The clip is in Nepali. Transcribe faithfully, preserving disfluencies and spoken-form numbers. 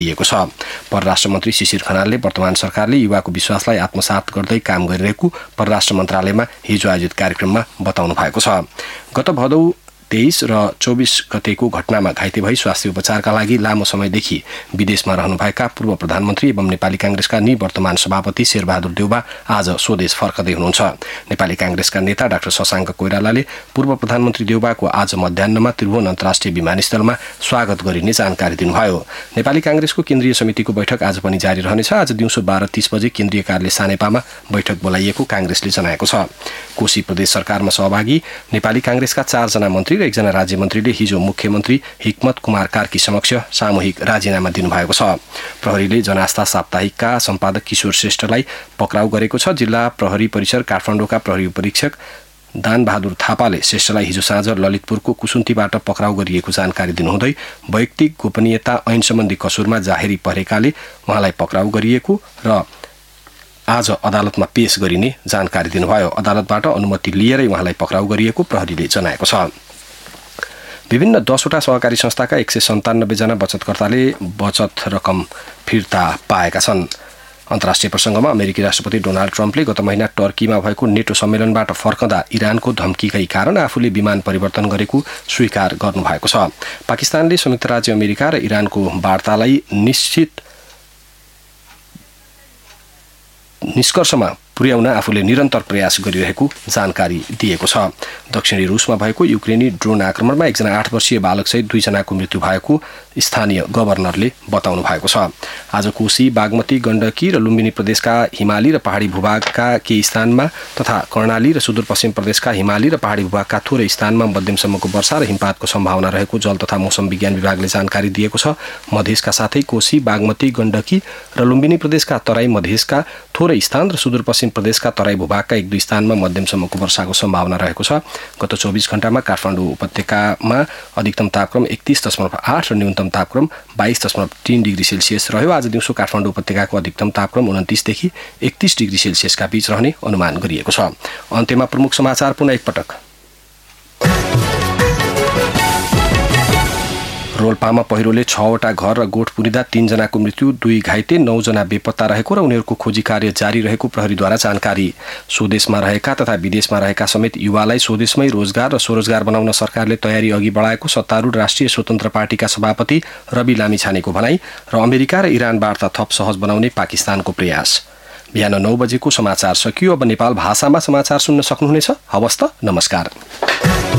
दिएको छ। परराष्ट्र मन्त्री शिशिर खनालले वर्तमान सरकारले युवाको विश्वासलाई आत्मसात गर्दै काम गरिरहेको परराष्ट्र मन्त्रालयमा हिजो आयोजित कार्यक्रममा बताउनु भएको छ। गत भदौ तेइस र चौबिस गतेको घटनामा घाइते भई स्वास्थ्य उपचारका लागि लामो समयदेखि विदेशमा रहनुभएका पूर्व प्रधानमन्त्री एवं नेपाली कांग्रेसका निवर्तमान सभापति शेरबहादुर देउबा आज स्वदेश फर्कदै हुनुहुन्छ। नेपाली कांग्रेसका नेता डाक्टर शशाङ्क कोइरालाले पूर्व प्रधानमन्त्री देउबाको आज मध्याह्नमा त्रिभुवन अन्तर्राष्ट्रिय विमानस्थलमा स्वागत गरिने जानकारी दिनुभयो। नेपाली कांग्रेसको केन्द्रीय समितिको बैठक आज पनि जारी रहनेछ। आज दिउँसो बाह्र तीस बजे केन्द्रीय कार्यालय सानेपामा बैठक बोलाइएको कांग्रेसले जनाएको छ। कोशी प्रदेश सरकारमा सहभागी नेपाली कांग्रेसका चारजना मन्त्री र एकजना राज्य मन्त्रीले हिजो मुख्यमन्त्री हिक्मत कुमार कार्की समक्ष सामूहिक राजीनामा दिनुभएको छ। प्रहरीले जनआस्था साप्ताहिकका सम्पादक किशोर श्रेष्ठलाई पक्राउ गरेको छ। जिल्ला प्रहरी परिसर काठमाडौँका प्रहरी उपरीक्षक दानबहादुर थापाले श्रेष्ठलाई हिजो साँझ ललितपुरको कुसुन्तीबाट पक्राउ गरिएको जानकारी दिनुहुँदै वैयक्तिक गोपनीयता ऐन सम्बन्धी कसुरमा जाहेरी परेकाले उहाँलाई पक्राउ गरिएको र आज अदालतमा पेश गरिने जानकारी दिनुभयो। अदालतबाट अनुमति लिएरै उहाँलाई पक्राउ गरिएको प्रहरीले जनाएको छ। विभिन्न दसवटा सहकारी संस्थाका एक सय सन्तानब्बे जना बचतकर्ताले बचत रकम फिर्ता पाएका छन्। अन्तर्राष्ट्रिय प्रसङ्गमा अमेरिकी राष्ट्रपति डोनाल्ड ट्रम्पले गत महिना टर्कीमा भएको नेटो सम्मेलनबाट फर्कँदा इरानको धम्कीकै कारण आफूले विमान परिवर्तन गरेको स्वीकार गर्नुभएको छ। पाकिस्तानले संयुक्त राज्य अमेरिका र इरानको वार्तालाई निश्चित निष्कर्षमा पुर्याउन आफूले निरन्तर प्रयास गरिरहेको जानकारी दिएको छ। दक्षिणी रुसमा भएको युक्रेनी ड्रोन आक्रमणमा एकजना आठ वर्षीय बालकसहित दुईजनाको मृत्यु भएको स्थानीय गभर्नरले बताउनु भएको छ। आज कोशी, बागमती, गण्डकी र लुम्बिनी प्रदेशका हिमाली र पहाडी भूभागका केही स्थानमा तथा कर्णाली र सुदूरपश्चिम प्रदेशका हिमाली र पहाडी भूभागका थोरै स्थानमा मध्यमसम्मको वर्षा र हिमपातको सम्भावना रहेको जल तथा मौसम विज्ञान विभागले जानकारी दिएको छ। मधेसका साथै कोशी, बागमती, गण्डकी र लुम्बिनी प्रदेशका तराई मधेसका थोरै स्थान र सुदूरपश्चिम प्रदेशका तराई भूभागका एक दुई स्थानमा मध्यमसम्मको वर्षाको सम्भावना रहेको छ। गत चौबिस घण्टामा काठमाडौँ उपत्यकामा अधिकतम तापक्रम एकतीस दशमलव आठ र न्यूनतम तापक्रम बाइस दशमलव तीन डिग्री सेल्सियस रह्यो। आज दिउँसो काठमाडौँ उपत्यकाको अधिकतम तापक्रम उन्तिसदेखि एकतीस डिग्री सेल्सियसका बीच रहने अनुमान गरिएको छ। अन्त्यमा प्रमुख समाचार पुनः एकपटक। रोल्पामा पहिरोले छवटा घर र गोठ पुरिँदा तीनजनाको मृत्यु, दुई घाइते, नौजना बेपत्ता रहेको र उनीहरूको खोजी कार्य जारी रहेको प्रहरीद्वारा जानकारी। स्वदेशमा रहेका तथा विदेशमा रहेका समेत युवालाई स्वदेशमै रोजगार र स्वरोजगार बनाउन सरकारले तयारी अघि बढाएको सत्तारूढ राष्ट्रिय स्वतन्त्र पार्टीका सभापति रवि लामिछानेको भनाई र अमेरिका र इरान वार्ता थप सहज बनाउने पाकिस्तानको प्रयास। बिहान नौ बजेको समाचार सकियो। अब नेपाल भाषामा समाचार सुन्न सक्नुहुनेछ। हवस् त, नमस्कार।